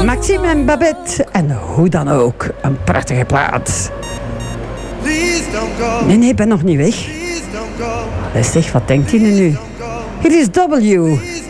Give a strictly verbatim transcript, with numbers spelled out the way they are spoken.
Maxime en Babette. En hoe dan ook, een prachtige plaat. Nee, nee, ik ben nog niet weg. Allee, zeg, wat denkt hij nu? It is W.